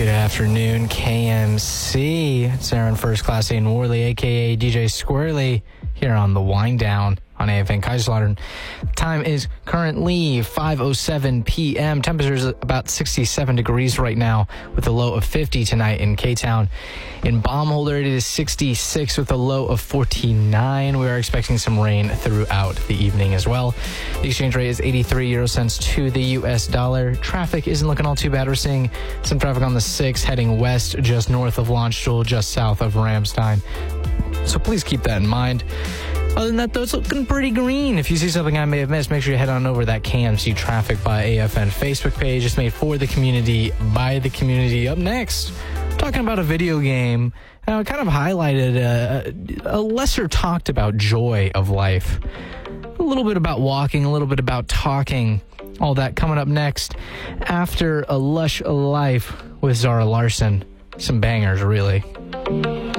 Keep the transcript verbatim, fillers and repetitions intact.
Good afternoon, K M C. It's Aaron First Class A in Worley, a k a. D J Squirrely, here on The Wind Down on A F N Kaiserslautern. Time is currently five oh seven p.m. Temperature is about sixty-seven degrees right now with a low of fifty tonight in K-Town. In Baumholder, it is sixty-six with a low of forty-nine. We are expecting some rain throughout the evening as well. The exchange rate is eighty-three euro cents to the U S dollar. Traffic isn't looking all too bad. We're seeing some traffic on the six heading west just north of Landstuhl, just south of Ramstein. So please keep that in mind. Other than that, though, it's looking pretty green. If you see something I may have missed, make sure you head on over to that K M C Traffic by A F N Facebook page. It's made for the community, by the community. Up next, talking about a video game. Uh, kind of highlighted a, a lesser talked about joy of life. A little bit about walking, a little bit about talking. All that coming up next after A Lush Life with Zara Larsson. Some bangers, really.